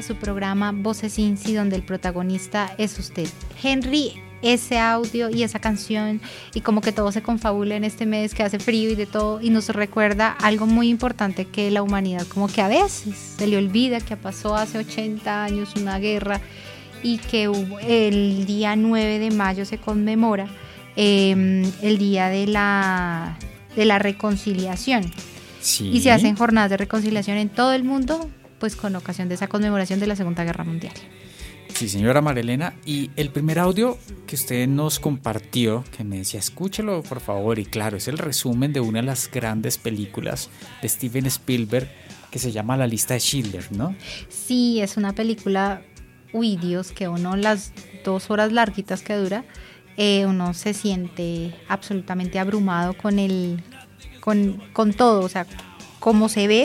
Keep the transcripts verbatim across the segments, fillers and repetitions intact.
a su programa Voces Inci, donde el protagonista es usted. Henry, ese audio y esa canción y como que todo se confabula en este mes que hace frío y de todo, y nos recuerda algo muy importante, que la humanidad como que a veces se le olvida que pasó hace ochenta años una guerra y que hubo, el día nueve de mayo se conmemora eh, el día de la, de la reconciliación. Sí. Y se hacen jornadas de reconciliación en todo el mundo, pues con ocasión de esa conmemoración de la Segunda Guerra Mundial. Sí, señora Marilena, y el primer audio que usted nos compartió, que me decía, escúchelo por favor, y claro, es el resumen de una de las grandes películas de Steven Spielberg, que se llama La lista de Schindler, ¿no? Sí, es una película, uy Dios, que uno las dos horas larguitas que dura, eh, uno se siente absolutamente abrumado con el, con, con todo, o sea, cómo se ve,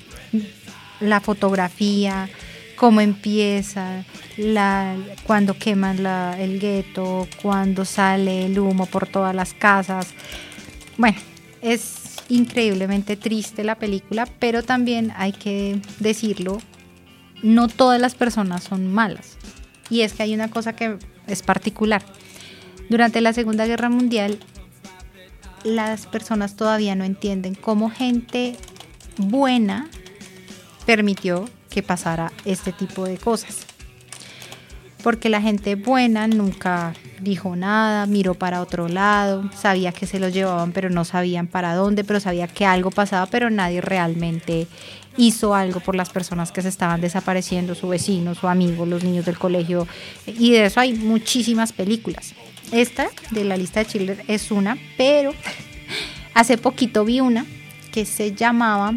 la fotografía, cómo empieza, la, cuando queman la, el gueto, cuando sale el humo por todas las casas. Bueno, es increíblemente triste la película, pero también hay que decirlo, no todas las personas son malas. Y es que hay una cosa que es particular. Durante la Segunda Guerra Mundial, las personas todavía no entienden cómo gente buena permitió que pasara este tipo de cosas, porque la gente buena nunca dijo nada, miró para otro lado, sabía que se los llevaban pero no sabían para dónde, pero sabía que algo pasaba, pero nadie realmente hizo algo por las personas que se estaban desapareciendo, su vecino, su amigo, los niños del colegio, y de eso hay muchísimas películas. Esta de La lista de Schindler es una, pero hace poquito vi una que se llamaba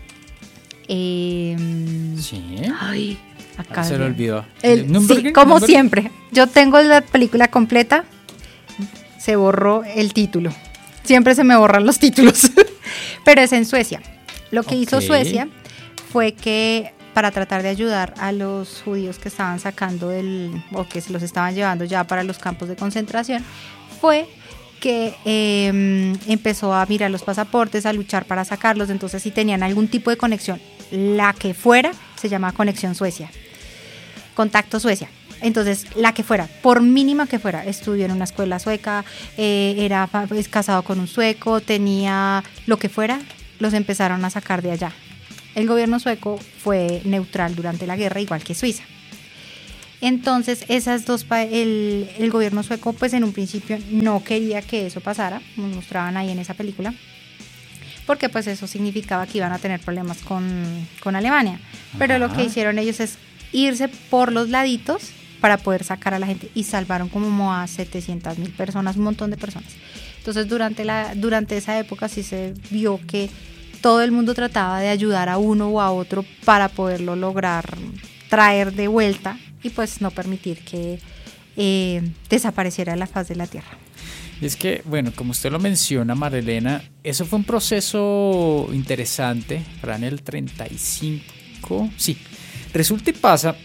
Eh, sí. Ay, acá se lo olvidó. El, sí, como siempre. Yo tengo la película completa. Se borró el título. Siempre se me borran los títulos. Pero es en Suecia. Lo que okay. hizo Suecia fue que, para tratar de ayudar a los judíos que estaban sacando del, o que se los estaban llevando ya para los campos de concentración, fue que eh, empezó a mirar los pasaportes, a luchar para sacarlos. Entonces, si tenían algún tipo de conexión, la que fuera, se llama Conexión Suecia, Contacto Suecia. Entonces, la que fuera, por mínima que fuera, estudió en una escuela sueca, eh, era pues, casado con un sueco, tenía lo que fuera, los empezaron a sacar de allá. El gobierno sueco fue neutral durante la guerra, igual que Suiza. Entonces, esas dos, el, el gobierno sueco, pues en un principio no quería que eso pasara, nos mostraban ahí en esa película, porque pues eso significaba que iban a tener problemas con, con Alemania. Pero Ajá. lo que hicieron ellos es irse por los laditos para poder sacar a la gente, y salvaron como a setecientas mil personas, un montón de personas. Entonces, durante, la, durante esa época sí se vio que todo el mundo trataba de ayudar a uno o a otro para poderlo lograr traer de vuelta, y pues no permitir que eh, desapareciera de la faz de la tierra. Es que, bueno, como usted lo menciona, Marilena, eso fue un proceso interesante para en el treinta y cinco. Sí, resulta y pasa,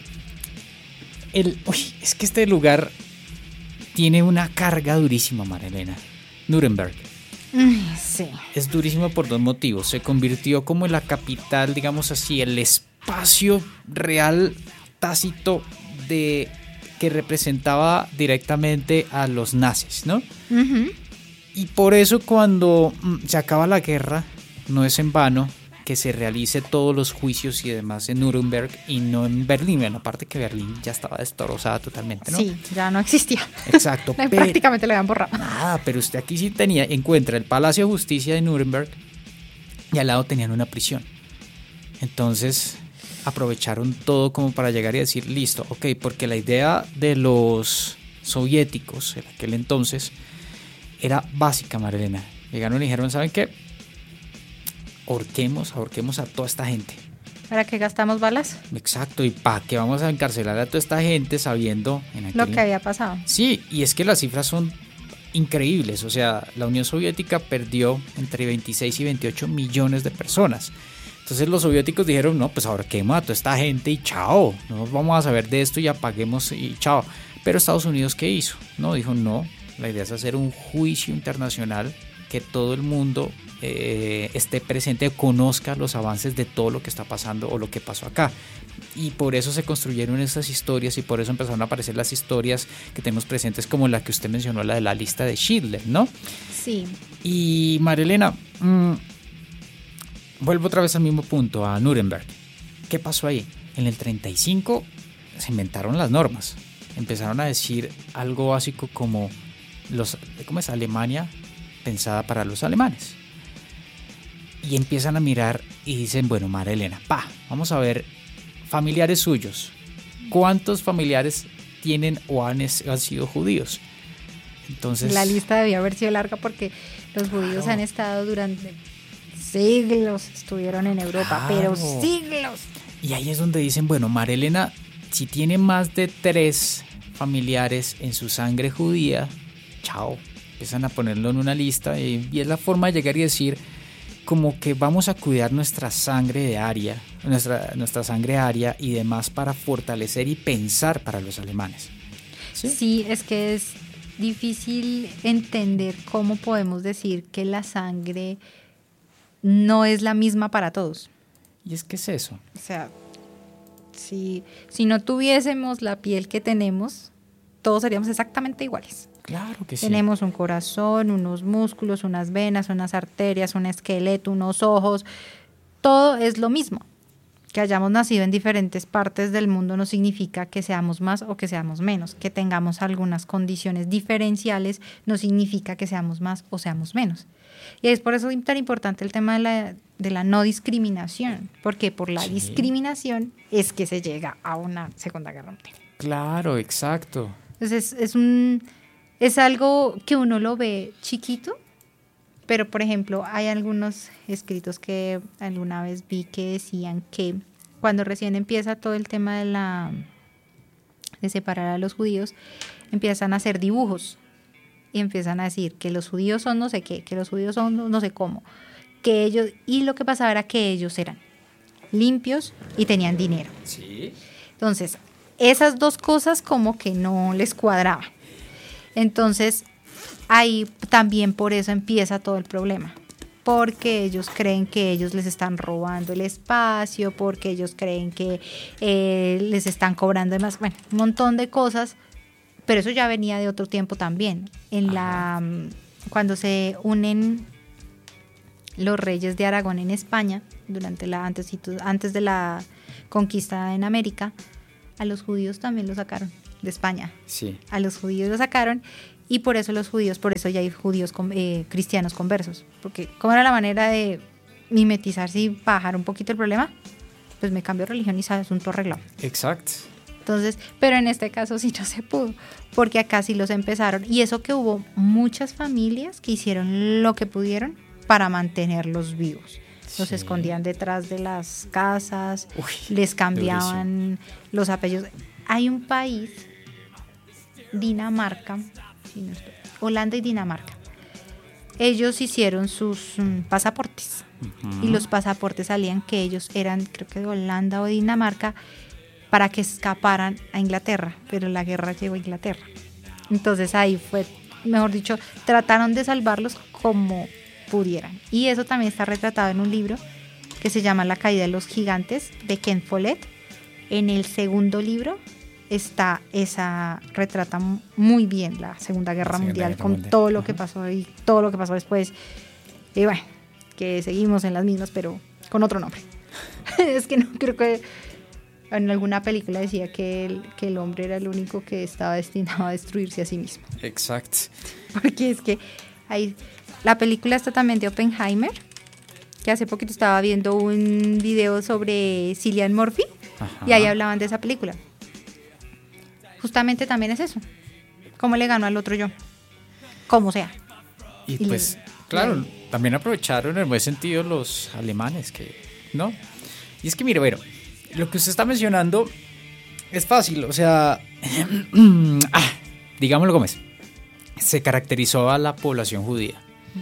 el, uy, es que este lugar tiene una carga durísima, Marilena. Nuremberg. Sí. Es durísimo por dos motivos. Se convirtió como en la capital, digamos así, el espacio real tácito de que representaba directamente a los nazis, ¿no? Uh-huh. Y por eso cuando se acaba la guerra, no es en vano que se realice todos los juicios y demás en Nuremberg y no en Berlín. En la parte que Berlín ya estaba destrozada totalmente, ¿no? Sí, ya no existía. Exacto. pero, prácticamente le habían borrado. Nada, pero usted aquí sí tenía, encuentra el Palacio de Justicia de Nuremberg y al lado tenían una prisión. Entonces aprovecharon todo como para llegar y decir, listo, ok, porque la idea de los soviéticos en aquel entonces era básica, Marilena. Llegaron y dijeron, ¿saben qué? Ahorquemos, ahorquemos a toda esta gente. ¿Para qué gastamos balas? Exacto, ¿y para qué vamos a encarcelar a toda esta gente sabiendo en aquel... lo que había pasado? Sí, y es que las cifras son increíbles. O sea, la Unión Soviética perdió entre veintiséis y veintiocho millones de personas. Entonces los soviéticos dijeron, no, pues ahorquemos a toda esta gente y chao, no nos vamos a saber de esto y apaguemos y chao. Pero Estados Unidos, ¿qué hizo? No, dijo, no, la idea es hacer un juicio internacional que todo el mundo eh, esté presente, conozca los avances de todo lo que está pasando o lo que pasó acá. Y por eso se construyeron estas historias y por eso empezaron a aparecer las historias que tenemos presentes, como la que usted mencionó, la de la lista de Schindler, ¿no? Sí. Y María Elena, mmm, vuelvo otra vez al mismo punto, a Nuremberg. ¿Qué pasó ahí? En el treinta y cinco se inventaron las normas. Empezaron a decir algo básico como los, ¿cómo es? Alemania pensada para los alemanes. Y empiezan a mirar y dicen, bueno, María Elena, pa, vamos a ver familiares suyos. ¿Cuántos familiares tienen o han, han sido judíos? Entonces, la lista debía haber sido larga porque los judíos claro. han estado durante siglos, estuvieron en Europa, claro. pero siglos. Y ahí es donde dicen, bueno, María Elena, si tiene más de tres familiares en su sangre judía, chao, empiezan a ponerlo en una lista y, y es la forma de llegar y decir como que vamos a cuidar nuestra sangre de aria, nuestra, nuestra sangre aria y demás para fortalecer y pensar para los alemanes. Sí, sí, es que es difícil entender cómo podemos decir que la sangre no es la misma para todos. ¿Y es que es eso? O sea, si, si no tuviésemos la piel que tenemos, todos seríamos exactamente iguales. Claro que sí. Tenemos un corazón, unos músculos, unas venas, unas arterias, un esqueleto, unos ojos. Todo es lo mismo. Que hayamos nacido en diferentes partes del mundo no significa que seamos más o que seamos menos. Que tengamos algunas condiciones diferenciales no significa que seamos más o seamos menos. Y es por eso tan importante el tema de la, de la no discriminación, porque por la sí. discriminación es que se llega a una Segunda Guerra Mundial. Claro, exacto. Entonces es, es, un, es algo que uno lo ve chiquito, pero por ejemplo hay algunos escritos que alguna vez vi que decían que cuando recién empieza todo el tema de, la, de separar a los judíos, empiezan a hacer dibujos. Y empiezan a decir que los judíos son no sé qué, que los judíos son no sé cómo, que ellos, y lo que pasaba era que ellos eran limpios y tenían dinero. Sí. Entonces, esas dos cosas como que no les cuadraban. Entonces, ahí también por eso empieza todo el problema. Porque ellos creen que ellos les están robando el espacio, porque ellos creen que eh, les están cobrando más, bueno, un montón de cosas. Pero eso ya venía de otro tiempo también. En la cuando se unen los reyes de Aragón en España, durante la antes, antes de la conquista en América, a los judíos también los sacaron de España. Sí. A los judíos los sacaron y por eso los judíos, por eso ya hay judíos eh, cristianos conversos. Porque ¿cómo era la manera de mimetizarse y bajar un poquito el problema? Pues me cambio de religión y sale asunto arreglado. Exacto. Entonces, pero en este caso sí no se pudo, porque acá sí los empezaron. Y eso que hubo muchas familias que hicieron lo que pudieron para mantenerlos vivos. Los sí. escondían detrás de las casas, Uy, les cambiaban durísimo. Los apellidos. Hay un país, Dinamarca, Holanda y Dinamarca. Ellos hicieron sus um, pasaportes. Uh-huh. Y los pasaportes salían que ellos eran, creo que de Holanda o Dinamarca, para que escaparan a Inglaterra, pero la guerra llegó a Inglaterra. Entonces ahí fue, mejor dicho, trataron de salvarlos como pudieran. Y eso también está retratado en un libro que se llama La caída de los gigantes, de Ken Follett. En el segundo libro está esa, retrata muy bien la Segunda Guerra Segunda Mundial, Guerra con Mundial. Todo lo Ajá. que pasó y todo lo que pasó después. Y bueno, que seguimos en las mismas, pero con otro nombre. Es que no creo que... En alguna película decía que el, que el hombre era el único que estaba destinado a destruirse a sí mismo. Exacto. Porque es que hay, la película está también de Oppenheimer, que hace poquito estaba viendo un video sobre Cillian Murphy. Ajá. Y ahí hablaban de esa película. Justamente también es eso. ¿Cómo le ganó al otro yo? Como sea. Y, y pues, le, claro, le, también aprovecharon en buen sentido los alemanes, que, ¿no? Y es que, mire, bueno, lo que usted está mencionando es fácil, o sea, ah, digámoslo como es, se caracterizó a la población judía,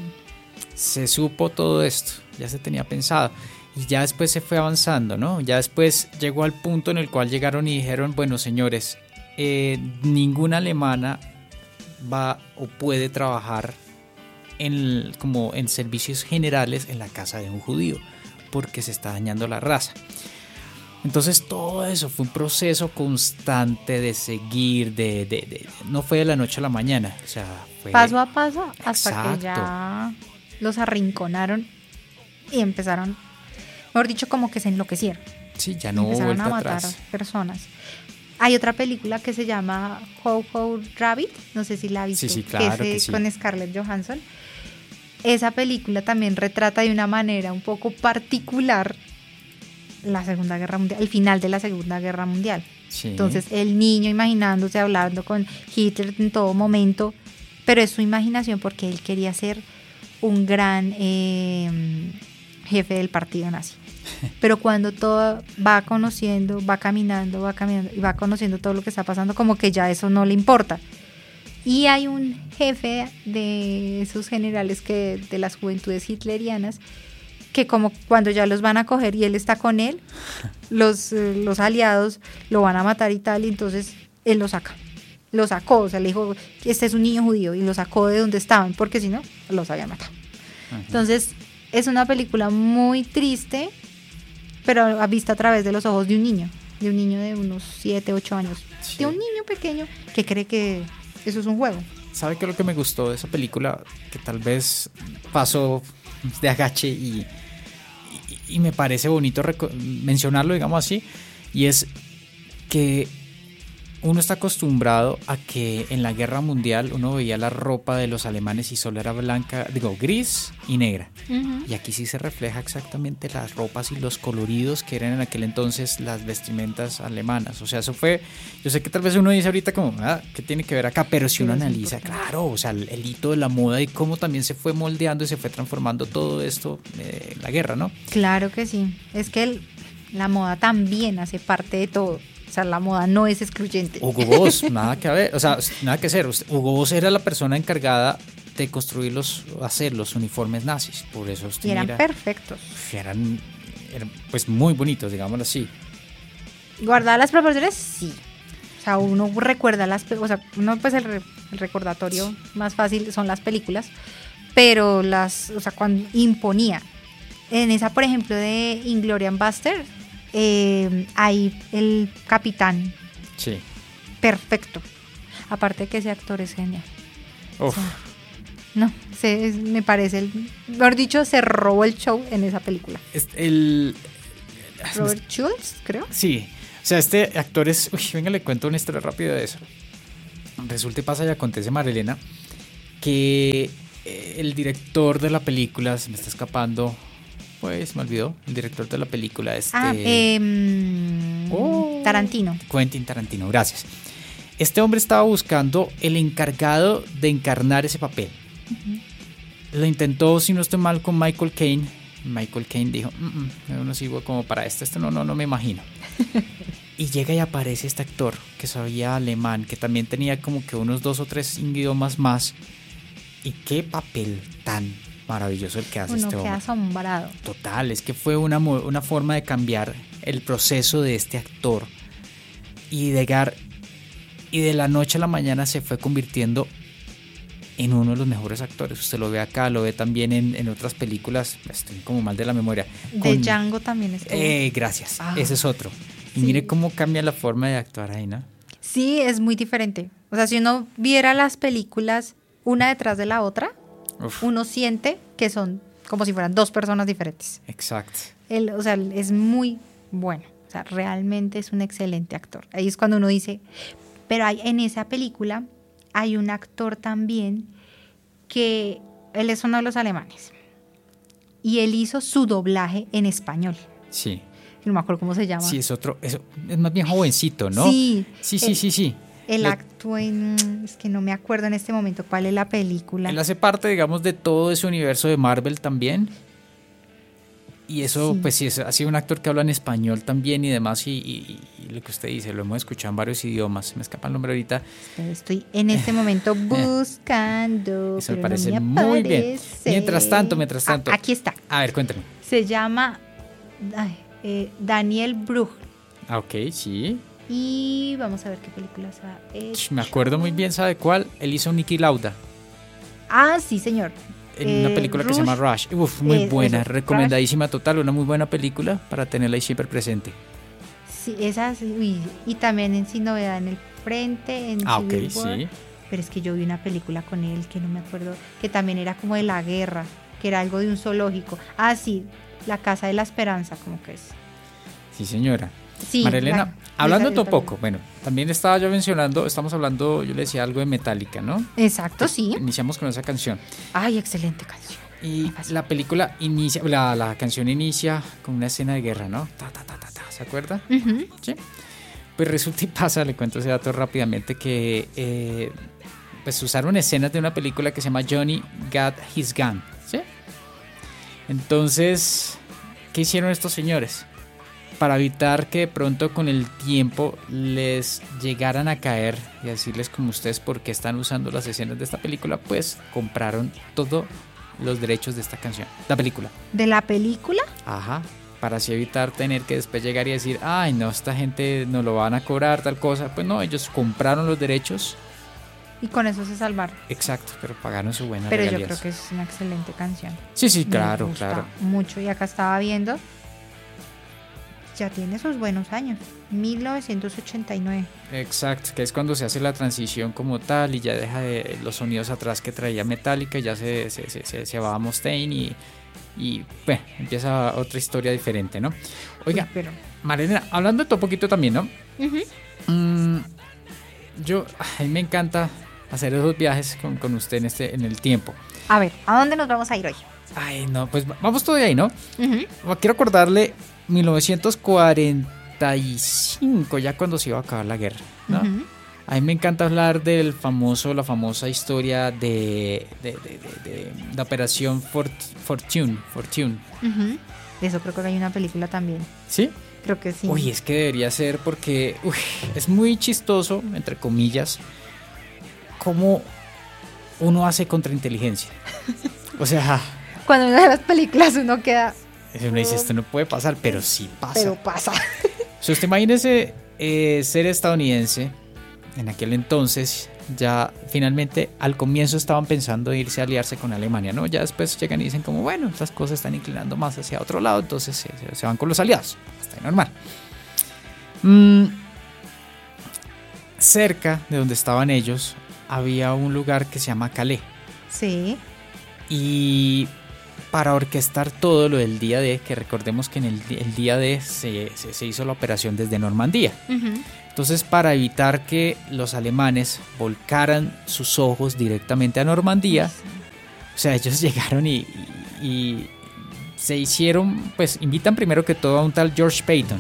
se supo todo esto, ya se tenía pensado, y ya después se fue avanzando, ¿no? Ya después llegó al punto en el cual llegaron y dijeron, bueno, señores, eh, ninguna alemana va o puede trabajar en, como en servicios generales en la casa de un judío, porque se está dañando la raza. Entonces todo eso fue un proceso constante de seguir, de, de, de no fue de la noche a la mañana, o sea, fue paso a paso hasta exacto. que ya los arrinconaron y empezaron, mejor dicho, como que se enloquecieron. Sí, ya no hubo empezaron vuelta a matar atrás. personas. Hay otra película que se llama How How Rabbit, no sé si la has visto, Sí, sí, claro que es eh, que sí. con Scarlett Johansson. Esa película también retrata de una manera un poco particular la Segunda Guerra Mundial, el final de la Segunda Guerra Mundial. Sí. Entonces el niño imaginándose, hablando con Hitler en todo momento, pero es su imaginación porque él quería ser un gran eh, jefe del partido nazi. Pero cuando todo va conociendo, va caminando, va caminando y va conociendo todo lo que está pasando, como que ya eso no le importa. Y hay un jefe de esos generales que de las juventudes hitlerianas que como cuando ya los van a coger y él está con él, los, eh, los aliados lo van a matar y tal, y entonces él lo saca. Lo sacó, o sea, le dijo, este es un niño judío, y lo sacó de donde estaban, porque si no, los habían matado. Uh-huh. Entonces, es una película muy triste, pero vista a través de los ojos de un niño, de un niño de unos siete, ocho años, sí. De un niño pequeño que cree que eso es un juego. ¿Sabe qué es lo que me gustó de esa película? Que tal vez pasó de agache y, y, y me parece bonito reco- mencionarlo, digamos así, y es que uno está acostumbrado a que en la guerra mundial uno veía la ropa de los alemanes y solo era blanca, digo, gris y negra. Uh-huh. Y aquí sí se refleja exactamente las ropas y los coloridos que eran en aquel entonces las vestimentas alemanas. O sea, eso fue, yo sé que tal vez uno dice ahorita como, ah, ¿qué tiene que ver acá? Pero si uno analiza, claro, o sea, el, el hito de la moda y cómo también se fue moldeando y se fue transformando todo esto eh, en la guerra, ¿no? Claro que sí. Es que el, la moda también hace parte de todo. O sea, la moda no es excluyente. Hugo Boss, nada que ver, o sea, nada que hacer. Hugo Boss era la persona encargada de construir los, hacer los uniformes nazis. Por eso usted y eran mira, perfectos. Eran, eran, pues, muy bonitos, digámoslo así. Guardadas las proporciones, sí. O sea, uno recuerda las, o sea, uno pues el, re, el recordatorio más fácil son las películas, pero las, o sea, cuando imponía. En esa, por ejemplo, de Inglourious Basterds, Eh, hay el capitán. Sí. Perfecto. Aparte que ese actor es genial. Uf. O sea, no, se, es, me parece el, mejor dicho, se robó el show en esa película. Es el Robert Schultz, creo. Sí. O sea, este actor es, uy, venga, le cuento una historia rápida de eso. Resulta y pasa y acontece, Marilena, que el director de la película, se me está escapando. Pues me olvidó, el director de la película este ah, eh, oh, Tarantino. Quentin Tarantino, gracias. Este hombre estaba buscando el encargado de encarnar ese papel. Uh-huh. Lo intentó, si no estoy mal, con Michael Caine. Michael Caine dijo, yo no sigo como para esto, esto no, no, no me imagino. Y llega y aparece este actor que sabía alemán, que también tenía como que unos dos o tres idiomas más. Y qué papel tan maravilloso el que hace Uno este hombre. Queda asombrado. Total, es que fue una, una forma de cambiar el proceso de este actor y de, gar, y de la noche a la mañana se fue convirtiendo en uno de los mejores actores. Usted lo ve acá, lo ve también en, en otras películas, estoy como mal de la memoria. De Con, Django también estuvo. Eh, gracias, ah, ese es otro. Y sí. Mire cómo cambia la forma de actuar ahí, ¿no? Sí, es muy diferente. O sea, si uno viera las películas una detrás de la otra, uf, uno siente que son como si fueran dos personas diferentes. Exacto. Él, o sea, es muy bueno. O sea, realmente es un excelente actor. Ahí es cuando uno dice, pero hay, en esa película hay un actor también que él es uno de los alemanes y él hizo su doblaje en español. Sí. No me acuerdo cómo se llama. Sí, es otro, es, es más bien jovencito, ¿no? Sí. Sí, sí, él, sí, sí. Él actuó en, es que no me acuerdo en este momento cuál es la película. Él hace parte, digamos, de todo ese universo de Marvel también. Y eso, sí. Pues sí, es, ha sido un actor que habla en español también y demás. Y, y, y lo que usted dice, lo hemos escuchado en varios idiomas. Me escapa el nombre ahorita. Estoy en este momento buscando. Eso me pero parece no me muy aparece. bien. Mientras tanto, mientras tanto. Ah, aquí está. A ver, cuéntame. Se llama ay, eh, Daniel Brühl. Ah, ok, sí. Y vamos a ver qué películas ha hecho. Me acuerdo muy bien, ¿sabe cuál? Él hizo Niki Lauda. Ah, sí, señor. en Eh, una película que se Rush. llama Rush. Uf, muy Es- buena, eso, recomendadísima total, una muy buena película para tenerla ahí siempre presente. Sí, esa, sí, uy, y también en Sin Novedad en el Frente, en Ah, ok, Civil War. sí. Pero es que yo vi una película con él que no me acuerdo, que también era como de la guerra, que era algo de un zoológico. Ah, sí, La Casa de la Esperanza, como que es. Sí, señora. Sí, Marilena, la- hablando esa- un esa- poco, bueno, también estaba yo mencionando, estamos hablando, yo le decía algo de Metallica, ¿no? Exacto, sí. Iniciamos con esa canción. Ay, excelente canción. Y Me fascina. la película inicia, la, la canción inicia con una escena de guerra, ¿no? Ta, ta, ta, ta, ta, ¿se acuerda? Ujú. Sí. Pues resulta y pasa, le cuento ese dato rápidamente, que eh, pues usaron escenas de una película que se llama Johnny Got His Gun, ¿sí? Entonces, ¿qué hicieron estos señores? Para evitar que de pronto con el tiempo les llegaran a caer y decirles como ustedes por qué están usando las escenas de esta película, pues compraron todos los derechos de esta canción, la película. ¿De la película? Ajá, para así evitar tener que después llegar y decir, ay no, esta gente no lo van a cobrar, tal cosa. Pues no, ellos compraron los derechos, Y con eso se salvaron. exacto, pero pagaron su buena Pero yo regalías. creo que es una excelente canción. Sí, sí, Me claro, gusta claro. mucho. Y acá estaba viendo, ya tiene sus buenos años, mil novecientos ochenta y nueve. Exacto, que es cuando se hace la transición como tal y ya deja de los sonidos atrás que traía Metallica y ya se, se, se, se, se va a Mustaine y, y bueno, empieza otra historia diferente, ¿no? Oiga, Uy, pero... Marilena, hablando de todo poquito también, ¿no? Ujú. Mm, yo, a mí me encanta hacer esos viajes con, con usted en, este, en el tiempo. A ver, ¿a dónde nos vamos a ir hoy? Ay, no, pues vamos todo de ahí, ¿no? Ujú. Quiero acordarle mil novecientos cuarenta y cinco, ya cuando se iba a acabar la guerra, ¿no? Ujú. A mí me encanta hablar del famoso, la famosa historia de, de, de, de, de la operación Fort, Fortune, Fortune, Ujú. De eso creo que hay una película también. ¿sí? Creo que sí. Uy, es que debería ser porque uy, es muy chistoso, entre comillas, cómo uno hace contrainteligencia. O sea, Cuando uno ve las películas uno queda, uno dice, esto no puede pasar, pero sí pasa. pero pasa. O sea, usted imagínese eh, ser estadounidense en aquel entonces, ya finalmente al comienzo estaban pensando irse a aliarse con Alemania, ¿no? Ya después llegan y dicen como, bueno, estas cosas están inclinando más hacia otro lado, entonces se, se- se van con los aliados. Está ahí normal. Mm, cerca de donde estaban ellos había un lugar que se llama Calais. Sí. Y para orquestar todo lo del día D, que recordemos que en el, el día D se, se, se hizo la operación desde Normandía. Ujú. Entonces, para evitar que los alemanes volcaran sus ojos directamente a Normandía, o sea, ellos llegaron y, y- y se hicieron, pues invitan primero que todo a un tal George Payton,